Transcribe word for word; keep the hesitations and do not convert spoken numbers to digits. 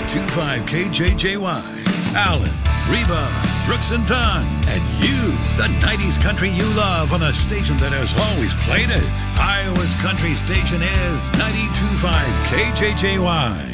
two five K J J Y. Alan, Reba, Brooks and Dunn, and you, the nineties country you love on the station that has always played it. Iowa's country station is ninety-two point five K J J Y.